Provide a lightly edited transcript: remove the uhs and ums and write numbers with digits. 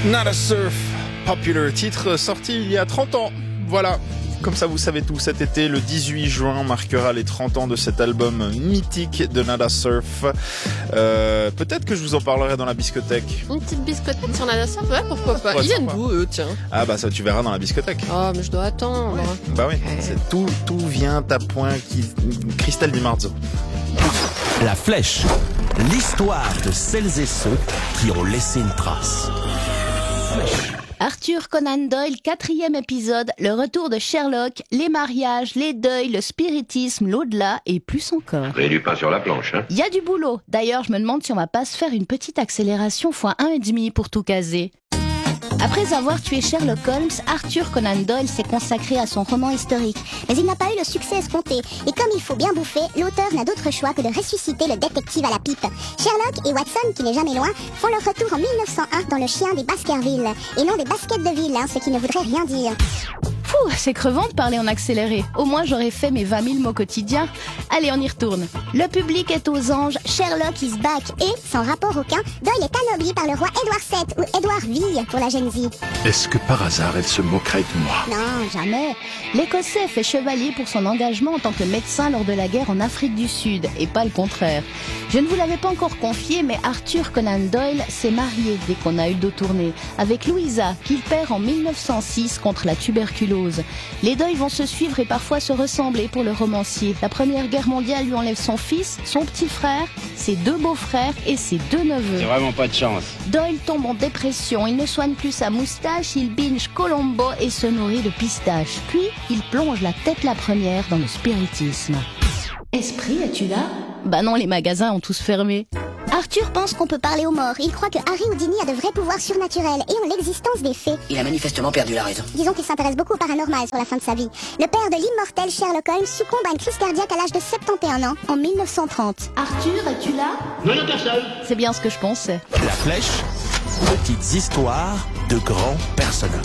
Not a Surf, popular titre sorti il y a 30 ans. Voilà, comme ça vous savez tout, cet été, le 18 juin, marquera les 30 ans de cet album mythique de Nada Surf. Peut-être que je vous en parlerai dans la biscothèque. Une petite biscothèque sur Nada Surf, ouais, pourquoi pas. Ouais, Ils viennent sympa. d'où, eux, tiens? Ah bah ça tu verras dans la biscothèque. Oh, mais je dois attendre. Ouais. Bah oui, c'est tout vient à point qui... Christelle Di Marzo. La Flèche, l'histoire de celles et ceux qui ont laissé une trace. Arthur Conan Doyle, 4e épisode, le retour de Sherlock, les mariages, les deuils, le spiritisme, l'au-delà et plus encore. Vous avez du pain sur la planche, hein? Il y a du boulot. D'ailleurs, je me demande si on va pas se faire une petite accélération x1,5 pour tout caser. Après avoir tué Sherlock Holmes, Arthur Conan Doyle s'est consacré à son roman historique. Mais il n'a pas eu le succès escompté. Et comme il faut bien bouffer, l'auteur n'a d'autre choix que de ressusciter le détective à la pipe. Sherlock et Watson, qui n'est jamais loin, font leur retour en 1901 dans Le Chien des Baskerville. Et non des baskets de ville, ce qui ne voudrait rien dire. Pouh, c'est crevant de parler en accéléré. Au moins, j'aurais fait mes 20 000 mots quotidiens. Allez, on y retourne. Le public est aux anges, Sherlock is back. Et, sans rapport aucun, Doyle est anobli par le roi Édouard VII, ou Édouard VI pour la Gen Z. Est-ce que par hasard elle se moquerait de moi? Non, jamais. L'Écossais fait chevalier pour son engagement en tant que médecin lors de la guerre en Afrique du Sud, et pas le contraire. Je ne vous l'avais pas encore confié, mais Arthur Conan Doyle s'est marié dès qu'on a eu le dos tourné, avec Louisa, qu'il perd en 1906 contre la tuberculose. Les Doyle vont se suivre et parfois se ressembler pour le romancier. La Première Guerre mondiale lui enlève son fils, son petit frère, ses 2 beaux-frères et ses 2 neveux. C'est vraiment pas de chance. Doyle tombe en dépression, il ne soigne plus sa moustache, il binge Colombo et se nourrit de pistaches. Puis, il plonge la tête la première dans le spiritisme. Esprit, es-tu là? Bah non, les magasins ont tous fermé. Arthur pense qu'on peut parler aux morts. Il croit que Harry Houdini a de vrais pouvoirs surnaturels et en l'existence des fées. Il a manifestement perdu la raison. Disons qu'il s'intéresse beaucoup au paranormal sur la fin de sa vie. Le père de l'immortel Sherlock Holmes succombe à une crise cardiaque à l'âge de 71 ans en 1930. Arthur, es-tu là? Non, personne. C'est bien ce que je pensais. La Flèche, petites histoires de grands personnages.